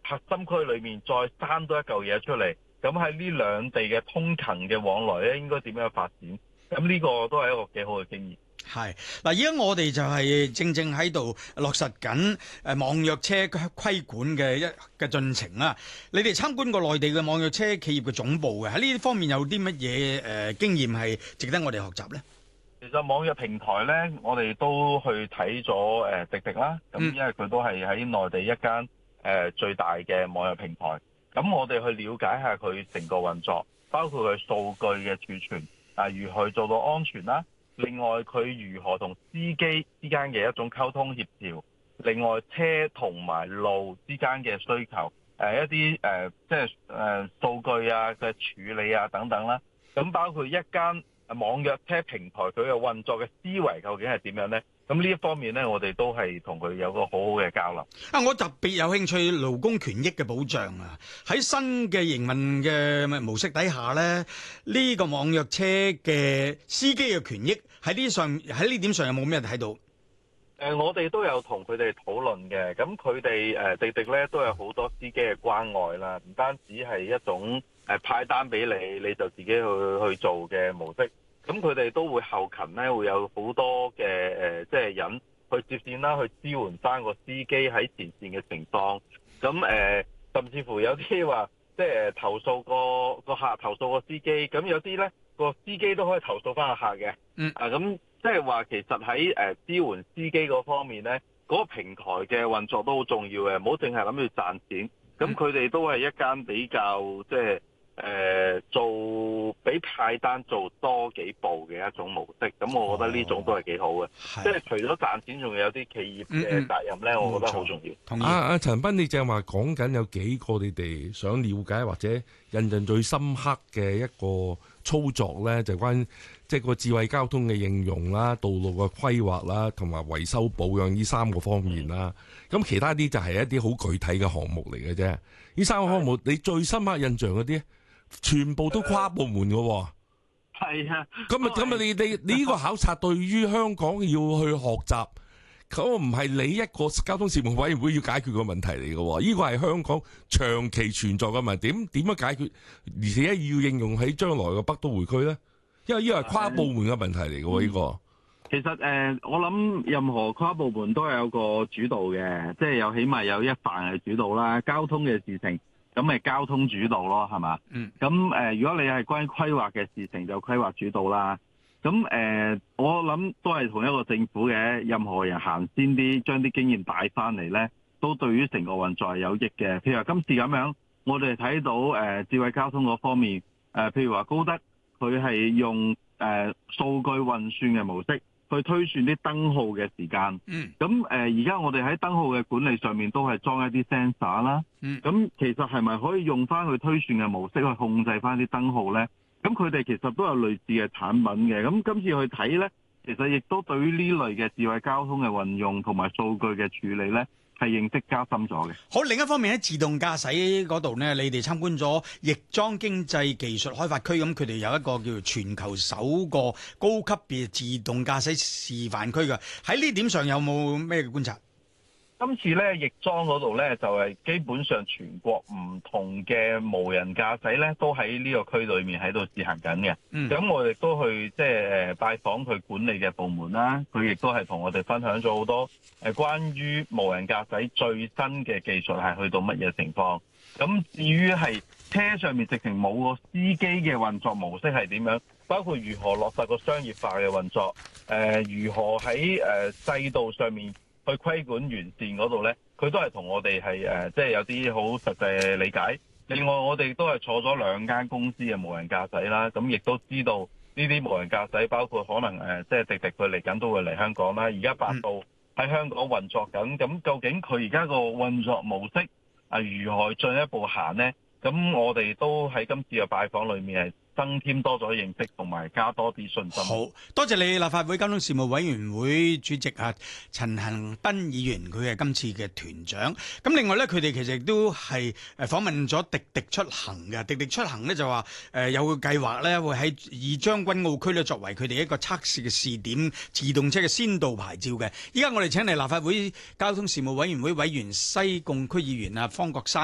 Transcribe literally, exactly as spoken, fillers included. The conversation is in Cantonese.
核心區裏面再生多一嚿嘢出嚟，咁喺呢兩地嘅通勤嘅往來咧，應該點樣發展？咁呢個都係一個幾好嘅經驗。 係嗱，而家我哋就係正正喺度落實緊誒網約車規管嘅一嘅進程啦。你哋參觀過內地嘅網約車企業嘅總部嘅，喺呢方面有啲乜嘢誒經驗係值得我哋學習呢？ 其實網約平台呢，我哋都去睇咗誒滴滴啦。咁因為佢都係喺內地一間誒最大嘅網約平台。咁我哋去了解下佢成個運作，包括佢數據嘅儲存，啊如何做到安全啦。另外佢如何同司機之間嘅一種溝通協調，另外車同埋路之間嘅需求，誒一啲誒即係誒數據啊嘅處理啊等等啦。咁包括一間網約車平台佢嘅運作嘅思維究竟係點樣呢？咁呢一方面呢，我哋都係同佢有個好好嘅交流。 啊，我特別有興趣勞工權益嘅保障啊！喺新嘅營運嘅模式底下呢，呢、這個網約車嘅司機嘅權益喺呢上喺呢點上有冇咩睇到？誒、 呃，我哋都有同佢哋討論嘅。咁佢哋誒滴滴咧都有好多司機嘅關愛啦，唔單止係一種誒派單俾你，你就自己去去做嘅模式。咁佢哋都會後勤咧，會有好多嘅誒，即係人去接線啦，去支援翻個司機喺前線嘅情況。咁誒、呃，甚至乎有啲話，即係投訴個個客投訴個司機，咁有啲咧個司機都可以投訴翻個客嘅。嗯。啊，咁即係話其實喺誒支援司機嗰方面咧，嗰個平台嘅運作都好重要嘅，唔好淨係諗住賺錢。咁佢哋都係一間比較即係。誒、呃、做比派單做多幾步嘅一種模式，咁我覺得呢種都係幾好嘅，哦、即係除咗賺錢，仲有啲企業嘅責任咧，嗯嗯我覺得好重要。同意。阿阿陳斌，你正話講緊有幾個你哋想了解或者印象最深刻嘅一個操作咧，就關即係個智慧交通嘅應用啦、道路嘅規劃啦，同埋維修保養呢三個方面啦。咁、嗯、其他啲就係一啲好具體嘅項目嚟嘅啫。呢三個項目，你最深刻印象嗰啲？全部都跨部門嘅喎， 係啊。 咁啊，咁啊，你你你呢個考察對於香港要去學習，咁唔係你一個交通事務委員會要解決嘅問題嚟嘅喎，呢個係香港長期存在嘅問題。點點樣解決？而且要應用喺將來嘅北都會區咧，因為呢個係跨部門嘅問題嚟嘅喎，呢、嗯、個。 其實誒、呃，我諗任何跨部門都係有個主導嘅，即係有起碼有一範係主導啦，交通嘅事情。咁咪交通主導咯，係嘛？嗯。咁誒、呃，如果你係關於規劃嘅事情，就規劃主導啦。咁誒、呃，我諗都係同一個政府嘅，任何人行先啲，將啲經驗帶翻嚟咧，都對於成個運作係有益嘅。譬如話今次咁樣，我哋睇到誒、呃、智慧交通嗰方面，誒、呃、譬如話高德，佢係用誒、呃、數據運算嘅模式。去推算啲燈號嘅時間，咁誒而家我哋喺燈號嘅管理上面都係裝一啲 sensor 啦，咁、嗯、其實係咪可以用翻去推算嘅模式去控制翻啲燈號呢？咁佢哋其實都有類似嘅產品嘅，咁今次去睇呢，其實亦都對於呢類嘅智慧交通嘅運用同埋數據嘅處理呢，係認識加深咗嘅。好， 另一方面喺自動駕駛嗰度呢，你哋參觀咗亦莊經濟技術開發區，咁佢哋有一個叫做全球首個高級別自動駕駛示範區嘅。喺呢點上有冇咩嘅觀察？ 今次咧，亦莊嗰度咧就係、是、基本上全國唔同嘅無人駕駛咧，都喺呢個區裏面喺度試行緊嘅。咁、嗯、我哋都去即係誒拜訪佢管理嘅部門啦，佢亦都係同我哋分享咗好多誒關於無人駕駛最新嘅技術係去到乜嘢情況。咁至於係車上面直情冇個司機嘅運作模式係點樣，包括如何落實個商業化嘅運作，誒、呃、如何喺誒、呃、制度上面去規管完善嗰度呢，佢都係同我哋係誒，即係有啲好實際嘅理解。另外，我哋都係坐咗兩間公司嘅無人駕駛啦，咁亦都知道呢啲無人駕駛包括可能誒，即係滴滴佢嚟緊都會嚟香港啦。而家百度喺香港運作緊，咁究竟佢而家個運作模式啊，如何進一步行呢？咁我哋都喺今次嘅拜訪裏面係增添多咗認識，同埋加多啲信心。 好多謝你，立法會交通事務委員會主席啊，陳恒鑌議員，佢係今次嘅團長。咁另外咧，佢哋其實亦都係誒訪問咗滴滴出行嘅。滴滴出行咧就話誒有個計劃咧，會喺以將軍澳區咧作為佢哋一個測試嘅試點，自動車嘅先導牌照嘅。依家我哋請嚟立法會交通事務委員會委員西貢區議員啊方國珊。